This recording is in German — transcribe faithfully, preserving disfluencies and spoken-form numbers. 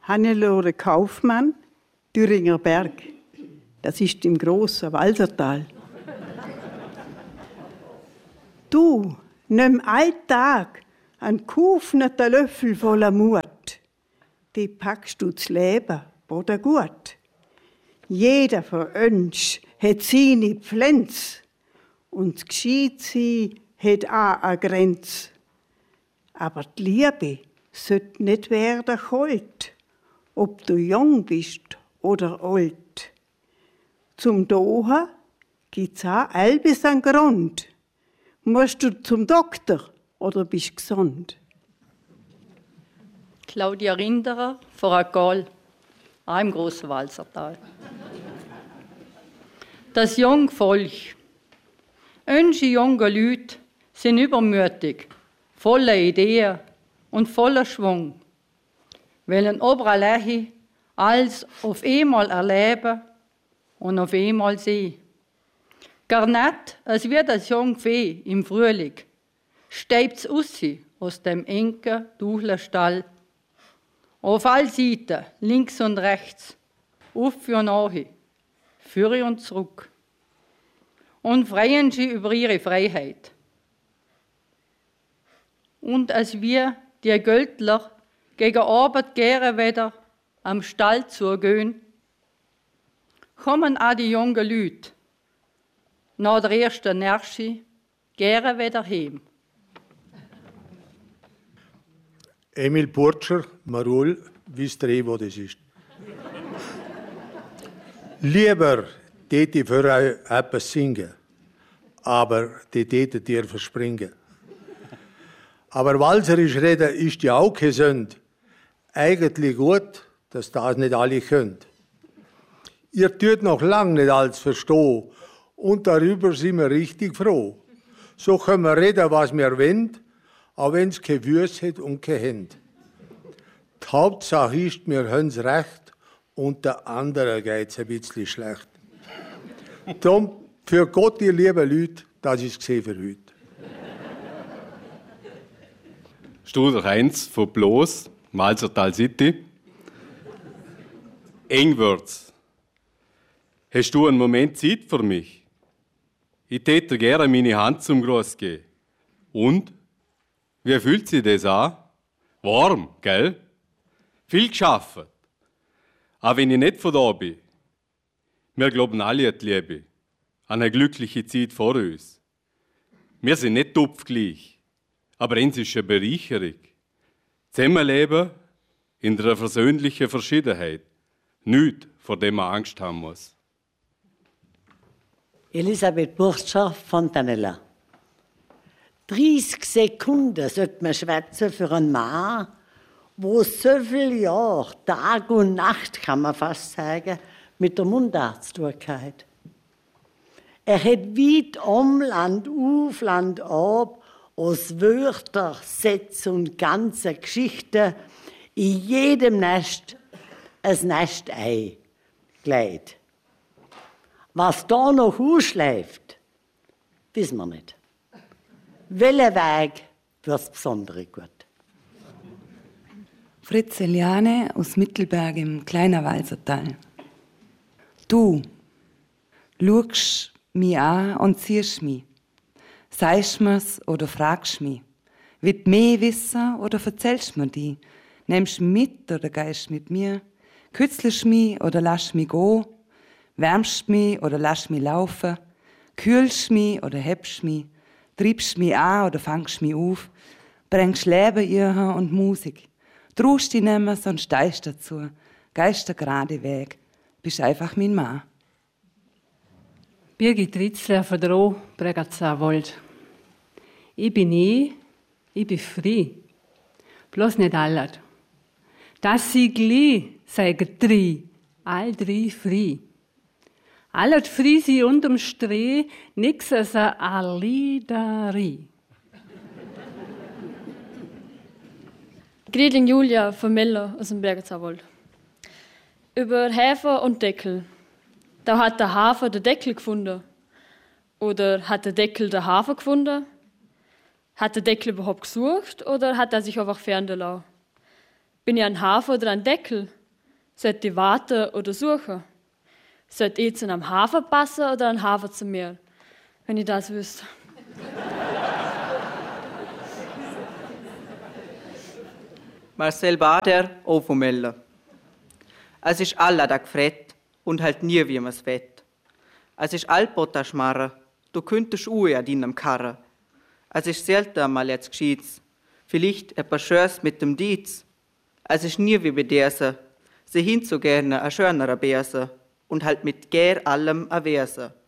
Hannelore Kaufmann, Thüringer Berg. Das ist im grossen Walsertal. Du, nimm alltag einen kufneten Löffel voller Mut. Die packst du zu Leben, oder gut. Jeder von uns hat seine Pflänze und das Gescheitsein hat auch eine Grenze. Aber die Liebe sollte nicht werden kalt, ob du jung bist oder alt. Zum Doha gibt's auch allbis einen Grund. Musst du zum Doktor oder bist du gesund? Claudia Rinderer von Agal, auch im grossen Walsertal. Das junge Volk, unsere jungen Leute sind übermütig, voller Ideen und voller Schwung, wollen oberallehi alles auf einmal erleben und auf einmal sehen. Gar nicht, als wie das junge Vieh im Frühling, steibt's aus aus dem engen, dunklen Stall. Auf all Seiten, links und rechts, auf und nach, führe und zurück. Und freuen sie über ihre Freiheit. Und als wir, die Göttler, gegen Arbeit gerne wieder am Stall zugehen, kommen auch die jungen Leute nach der ersten Närsche gerne wieder heim. Emil Burtscher, Marul, wisst ihr, wo das ist? Lieber tät ich für euch etwas singen, aber die tätet ihr verspringen. Aber walserisch reden ist ja auch keine Sünde. Eigentlich gut, dass das nicht alle könnt. Ihr tut noch lang nicht alles verstehen und darüber sind wir richtig froh. So können wir reden, was wir wollen, auch wenn es keine Füße hat und keine Hände. Die Hauptsache ist, wir haben's recht und der andere geht's ein bisschen schlecht. Darum, für Gott, ihr lieben Leute, das ist gesehen für heute. Studer Heinz von Bloß, Walsertal City. Engwürz, hast du einen Moment Zeit für mich? Ich täte gerne meine Hand zum Gruß geben. Und? Wie fühlt sich das an? Warm, gell? Viel geschafft. Auch wenn ich nicht von da bin. Wir glauben alle an die Liebe, an eine glückliche Zeit vor uns. Wir sind nicht topfgleich, aber es ist eine Bereicherung. Zusammenleben in einer versöhnlichen Verschiedenheit. Nichts, vor dem man Angst haben muss. Elisabeth Burtscher, Fontanella. dreißig Sekunden sollte man schwätzen für einen Mann, wo so viele Jahre, Tag und Nacht, kann man fast sagen, mit der Mundart zu tun hat. Er hat weit um, Land auf, Land ab, aus Wörter, Sätze und ganze Geschichten in jedem Nest ein Nestei gelegt. Was da noch ausschläft, wissen wir nicht. Welcher Weg wird's besonders gut? Fritz Eliane aus Mittelberg im Kleiner Walsertal. Du schaust mich an und ziehst mich. Sagst mir's oder fragst mich. Willst du mehr wissen oder erzählst mir die? Nimmst du mit oder gehst mit mir? Kützelst mich oder lass mich gehen? Wärmst mich oder lass mich laufen? Kühlst mich oder hebst mich? Treibst mich an oder fangst mich auf? Bringst Leben ihr und Musik? Traust dich nicht mehr, sondern steigst dazu. Gehst den gerade Weg. Bist einfach mein Mann. Birgit Ritzler von Droh, Bregazza-Wold. Ich bin ich, ich bin frei. Bloß nicht alle. Das sie gleich, sagen drei, all drei frei. Alle frei sind unterm Streh, nix als eine Aliderie. Gretchen Julia von Meller aus dem Bregazza-Wold. Über Hafer und Deckel. Da hat der Hafer den Deckel gefunden. Oder hat der Deckel den Hafer gefunden? Hat der Deckel überhaupt gesucht oder hat er sich einfach fernlassen? Bin ich ein Hafer oder ein Deckel? Sollte ich warten oder suchen? Sollte ich zu einem Hafer passen oder ein Hafer zu mir? Wenn ich das wüsste. Marcel Bader, Ofomelle. Es ist alla da gefret und halt nie wie man's wett. Es ist allpotta schmarre, du könntest ue an deinem Karre. Es ist selten mal jetzt geschieds, vielleicht ein paar Schörs mit dem Dietz. Es ist nie wie bei derse, sie hin so gerne a schönerer Bärse und halt mit gär allem a Verse.